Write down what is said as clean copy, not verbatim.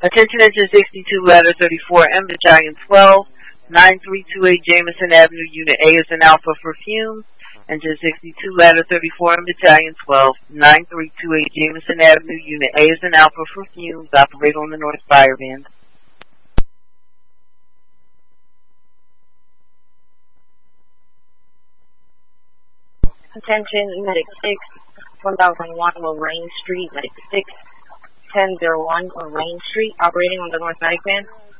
Attention engine 62, ladder 34M, battalion 12, 9328 Jameson Avenue, unit A is an alpha for fumes. Engine 62, ladder 34M, battalion 12, 9328 Jameson Avenue, unit A is an alpha for fumes. Operate on the north fire band. Attention, Medic 6, 1001 Lorraine Street, Medic 6, 1001 Lorraine Street, operating on the North Medic Band.